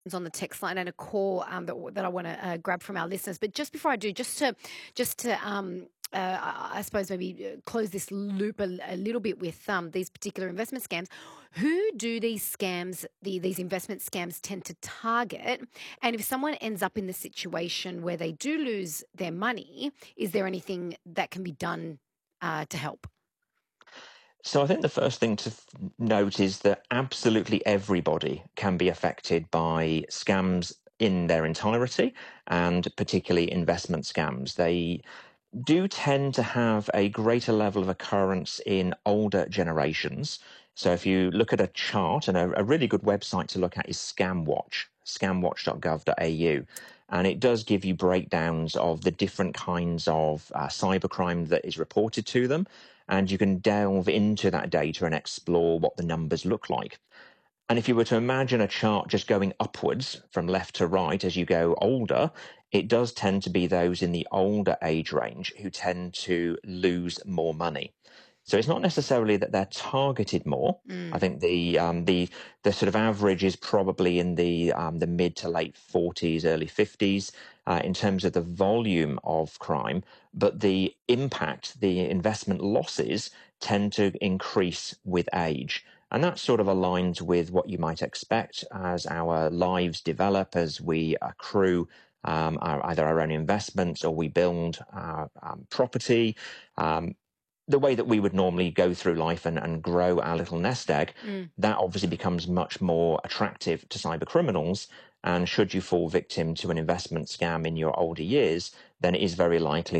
On the text line and a call that I want to grab from our listeners. But just before I do, I suppose maybe close this loop a little bit with these particular investment scams. Who do these scams, these investment scams, tend to target? And if someone ends up in the situation where they do lose their money, is there anything that can be done to help? So I think the first thing to note is that absolutely everybody can be affected by scams in their entirety, and particularly investment scams. They do tend to have a greater level of occurrence in older generations. So if you look at a chart, and a really good website to look at is ScamWatch, scamwatch.gov.au. And it does give you breakdowns of the different kinds of cybercrime that is reported to them. And you can delve into that data and explore what the numbers look like. And if you were to imagine a chart just going upwards from left to right as you go older, it does tend to be those in the older age range who tend to lose more money. So it's not necessarily that they're targeted more. I Mm. think the sort of average is probably in the mid to late 40s, early 50s in terms of the volume of crime, but the impact, the investment losses tend to increase with age. And that sort of aligns with what you might expect as our lives develop, as we accrue either our own investments or we build our property. The way that we would normally go through life and grow our little nest egg, Mm. that obviously becomes much more attractive to cyber criminals. And should you fall victim to an investment scam in your older years, then it is very likely